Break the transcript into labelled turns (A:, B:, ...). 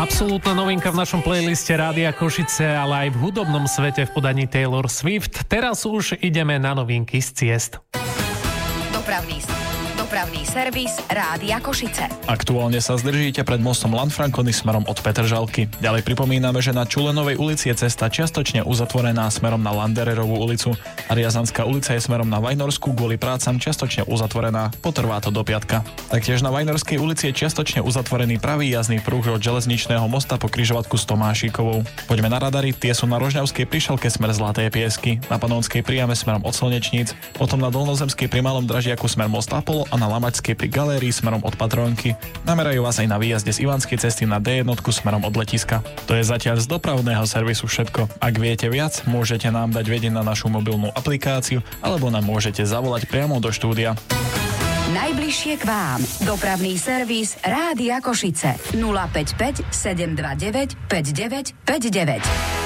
A: Absolútna novinka v našom playliste Rádia Košice, ale aj v hudobnom svete v podaní Taylor Swift. Teraz už ideme na novinky z ciest.
B: Dopravný servis Rádia Košice.
C: Aktuálne sa zdržíte pred mostom Lanfrancony smerom od Petržalky. Ďalej pripomíname, že na Čulenovej ulici je cesta čiastočne uzatvorená smerom na Landererovú ulicu a Riazanská ulica je smerom na Vajnorsku kvôli prácam čiastočne uzatvorená. Potrvá to do piatka. Taktiež na Vajnorskej ulici je čiastočne uzatvorený pravý jazdný pruh od železničného mosta po križovatku s Tomášikovou. Poďme na radary, tie sú na Rožňavskej prišelke smer Zlaté Piesky, na Panonskej priame smerom od Slnečníc, potom na Dolnozemskej pri Malom Dražiaku smer most Apollo a na Lamačskej pri Galérii smerom od Patrónky. Namerajú vás aj na výjazde z Ivanskej cesty na D1 smerom od letiska. To je zatiaľ z dopravného servisu všetko. Ak viete viac, môžete nám dať vedieť na našu mobilnú aplikáciu alebo nám môžete zavolať priamo do štúdia.
B: Najbližšie k vám. Dopravný servis Rádia Košice. 055 729 5959.